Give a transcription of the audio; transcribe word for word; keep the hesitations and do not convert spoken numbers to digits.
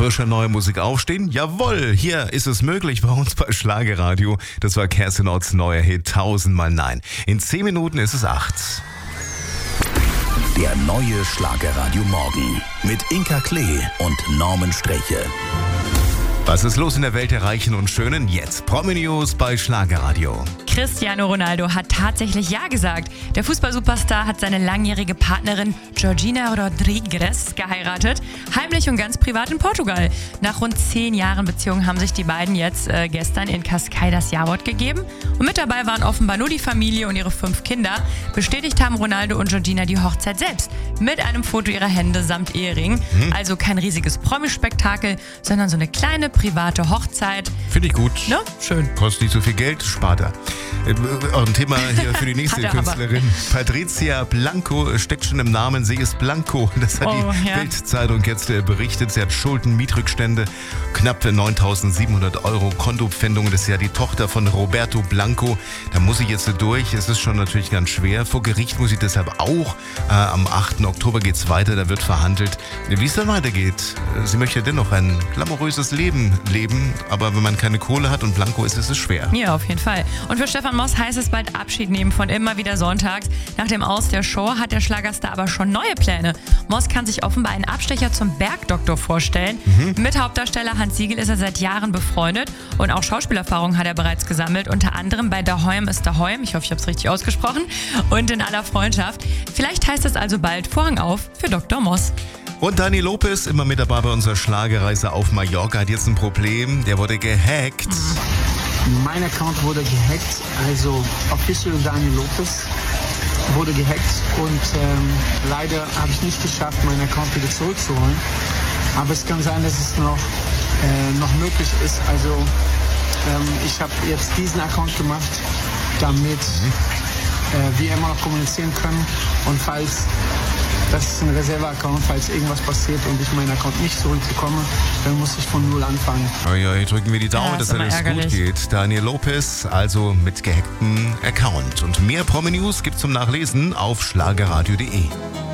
Frische neue Musik aufstehen? Jawohl, hier ist es möglich bei uns bei Schlagerradio. Das war Kerstin Otts neuer Hit Tausendmal Nein. In zehn Minuten ist es acht. Der neue Schlagerradio Morgen mit Inka Klee und Norman Sträche. Was ist los in der Welt der Reichen und Schönen? Jetzt Promi-News bei Schlagerradio. Cristiano Ronaldo hat tatsächlich Ja gesagt. Der Fußballsuperstar hat seine langjährige Partnerin Georgina Rodrigues geheiratet. Heimlich und ganz privat in Portugal. Nach rund zehn Jahren Beziehung haben sich die beiden jetzt äh, gestern in Cascais das Ja-Wort gegeben. Und mit dabei waren offenbar nur die Familie und ihre fünf Kinder. Bestätigt haben Ronaldo und Georgina die Hochzeit selbst. Mit einem Foto ihrer Hände samt Ehering. Hm. Also kein riesiges Promi-Spektakel, sondern so eine kleine private Hochzeit. Finde ich gut. Ne? Schön. Kostet nicht so viel Geld, spart er. Äh, auch ein Thema hier für die nächste Künstlerin. Aber. Patricia Blanco steckt schon im Namen. Sie ist Blanco. Das hat oh, die ja. Bild-Zeitung jetzt äh, berichtet. Sie hat Schulden, Mietrückstände, knapp neuntausendsiebenhundert Euro Kontopfändungen. Das ist ja die Tochter von Roberto Blanco. Da muss sie jetzt durch. Es ist schon natürlich ganz schwer. Vor Gericht muss sie deshalb auch. Äh, am achten Oktober geht es weiter. Da wird verhandelt, wie es dann weitergeht. Sie möchte dennoch ein glamouröses Leben leben. Aber wenn man keine Kohle hat und Blanco ist, ist es schwer. Ja, auf jeden Fall. Und für Stefan Moss heißt es bald Abschied nehmen von immer wieder sonntags. Nach dem Aus der Show hat der Schlagerstar aber schon neue Pläne. Moss kann sich offenbar einen Abstecher zum Bergdoktor vorstellen. Mhm. Mit Hauptdarsteller Hans Siegel ist er seit Jahren befreundet und auch Schauspielerfahrung hat er bereits gesammelt. Unter anderem bei Daheim ist Daheim, ich hoffe, ich habe es richtig ausgesprochen, und in aller Freundschaft. Vielleicht heißt es also bald Vorhang auf für Doktor Moss. Und Dani Lopez, immer mit dabei bei unserer Schlagerreise auf Mallorca, hat jetzt ein Problem. Der wurde gehackt. Mein Account wurde gehackt, also Official Dani Lopez wurde gehackt und ähm, leider habe ich nicht geschafft, meinen Account wieder zurückzuholen. Aber es kann sein, dass es noch, äh, noch möglich ist. Also ähm, ich habe jetzt diesen Account gemacht, damit äh, wir immer noch kommunizieren können und falls das ist ein Reserve-Account, falls irgendwas passiert und ich meinen Account nicht zurückbekomme, dann muss ich von Null anfangen. Oh ja, hier drücken wir die Daumen, ja, das dass alles ärgerlich. gut geht. Daniel Lopez, also mit gehacktem Account. Und mehr Promi-News gibt's zum Nachlesen auf schlagerradio punkt de.